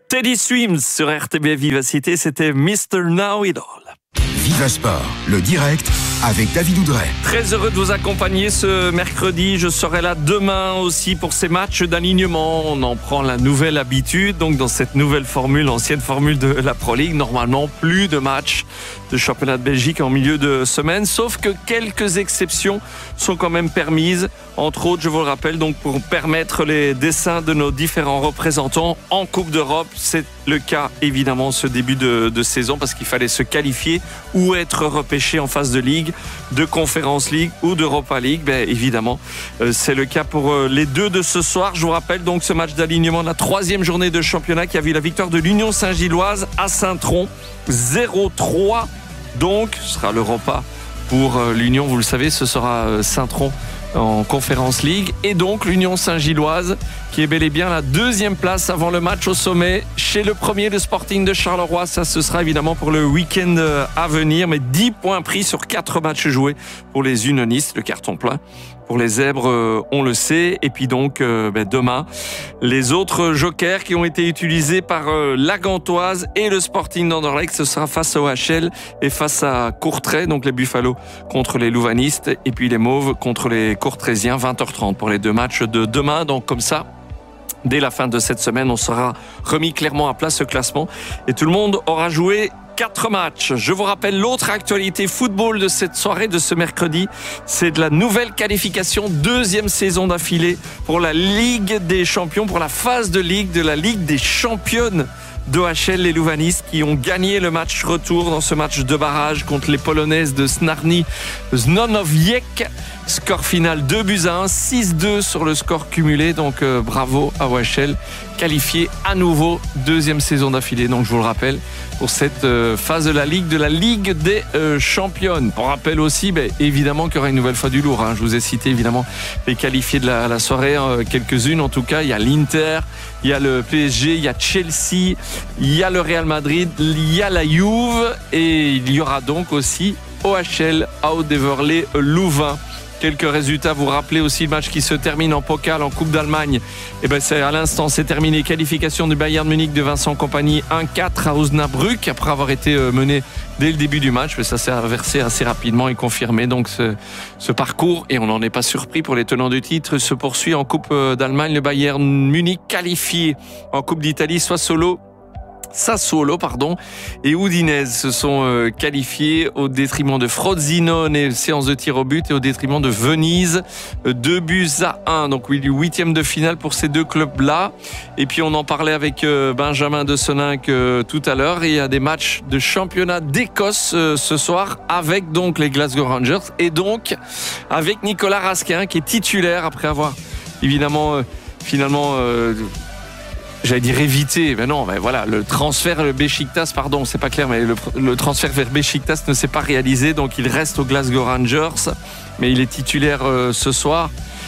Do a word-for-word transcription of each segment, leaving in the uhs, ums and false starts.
Teddy Swims sur R T B Vivacité, c'était mister Know It All. Viva Sport, le direct avec David Oudray. Très heureux de vous accompagner ce mercredi. Je serai là demain aussi pour ces matchs d'alignement. On en prend la nouvelle habitude. Donc dans cette nouvelle formule, ancienne formule de la Pro League, normalement plus de matchs de championnat de Belgique en milieu de semaine. Sauf que quelques exceptions sont quand même permises. Entre autres, je vous le rappelle, donc pour permettre les dessins de nos différents représentants en Coupe d'Europe. C'est le cas évidemment ce début de, de saison parce qu'il fallait se qualifier ou être repêché en phase de Ligue, de Conference League ou d'Europa League. Ben, évidemment, euh, c'est le cas pour euh, les deux de ce soir. Je vous rappelle donc ce match d'alignement de la troisième journée de championnat qui a vu la victoire de l'Union Saint-Gilloise à Saint-Tron, zéro trois. Donc, ce sera l'Europa pour euh, l'Union. Vous le savez, ce sera euh, Saint-Tron en Conference League. Et donc, l'Union Saint-Gilloise qui est bel et bien la deuxième place avant le match au sommet chez le premier, le Sporting de Charleroi. Ça, ce sera évidemment pour le week-end à venir. Mais dix points pris sur quatre matchs joués pour les unionistes, le carton plein. Pour les zèbres, on le sait. Et puis donc, euh, ben demain, les autres jokers qui ont été utilisés par euh, la Gantoise et le Sporting d'Anderlecht, ce sera face au H L et face à Courtrai. Donc les Buffalo contre les Louvanistes et puis les Mauves contre les Courtraisiens. vingt heures trente pour les deux matchs de demain. Donc comme ça, dès la fin de cette semaine, on sera remis clairement à plat ce classement et tout le monde aura joué quatre matchs. Je vous rappelle l'autre actualité football de cette soirée, de ce mercredi, c'est de la nouvelle qualification, deuxième saison d'affilée pour la Ligue des Champions, pour la phase de Ligue de la Ligue des Championnes d'O H L, les Louvanistes qui ont gagné le match retour dans ce match de barrage contre les Polonaises de Snarny Znanowiec. Score final deux buts à un, six deux sur le score cumulé. Donc euh, bravo à O H L, qualifié à nouveau, deuxième saison d'affilée. Donc je vous le rappelle, pour cette euh, phase de la Ligue, de la Ligue des euh, Championnes. Pour rappel aussi, ben, évidemment qu'il y aura une nouvelle fois du lourd. Hein. Je vous ai cité évidemment les qualifiés de la, la soirée, hein, quelques-unes en tout cas. Il y a l'Inter, il y a le P S G, il y a Chelsea, il y a le Real Madrid, il y a la Juve et il y aura donc aussi O H L, Haut-Deverley, Louvain. Quelques résultats, vous rappelez aussi le match qui se termine en Pokal, en Coupe d'Allemagne. Et ben c'est à l'instant, c'est terminé. Qualification du Bayern Munich de Vincent Kompany, un quatre à Osnabrück, après avoir été mené dès le début du match. Mais ça s'est inversé assez rapidement et confirmé. Donc ce, ce parcours, et on n'en est pas surpris pour les tenants du titre, se poursuit en Coupe d'Allemagne. Le Bayern Munich qualifié en Coupe d'Italie, Sassuolo. Sassuolo, pardon, et Udinese se sont euh, qualifiés au détriment de Frosinone, séance de tir au but, et au détriment de Venise, euh, deux buts à un. Donc oui, huitième de finale pour ces deux clubs-là. Et puis on en parlait avec euh, Benjamin de Soninck euh, tout à l'heure. Et il y a des matchs de championnat d'Écosse euh, ce soir avec donc les Glasgow Rangers et donc avec Nicolas Raskin qui est titulaire après avoir évidemment euh, finalement... Euh, J'allais dire éviter, mais non, mais voilà, le transfert, le Beşiktaş, pardon, c'est pas clair, mais le, le transfert vers Beşiktaş ne s'est pas réalisé, donc il reste aux Glasgow Rangers, mais il est titulaire euh, ce soir,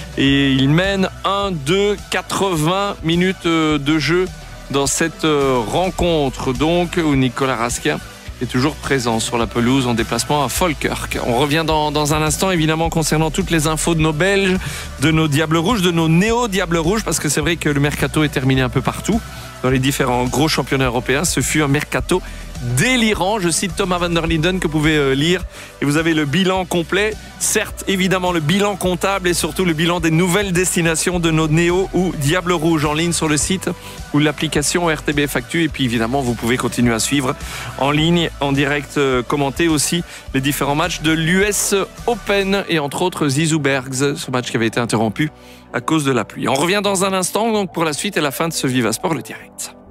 et il mène un, deux, quatre-vingts minutes euh, de jeu dans cette euh, rencontre, donc, où Nicolas Raskin est toujours présent sur la pelouse en déplacement à Falkirk. On revient dans, dans un instant, évidemment, concernant toutes les infos de nos Belges, de nos Diables Rouges, de nos néo-Diables Rouges, parce que c'est vrai que le mercato est terminé un peu partout dans les différents gros championnats européens. Ce fut un mercato délirant. Je cite Thomas van der Linden que vous pouvez lire et vous avez le bilan complet. Certes, évidemment, le bilan comptable et surtout le bilan des nouvelles destinations de nos néo ou Diables Rouges en ligne sur le site ou l'application R T B F Actu. Et puis évidemment, vous pouvez continuer à suivre en ligne, en direct, euh, commenter aussi les différents matchs de l'U S Open et entre autres Zizou Bergs, ce match qui avait été interrompu à cause de la pluie. On revient dans un instant donc pour la suite et la fin de ce Viva Sport, le direct.